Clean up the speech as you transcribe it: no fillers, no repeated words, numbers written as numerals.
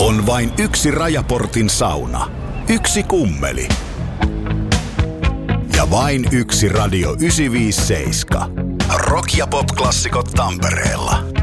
On vain yksi Rajaportin sauna. Yksi kummeli. Ja vain yksi Radio 957. Rock- ja pop-klassikot Tampereella.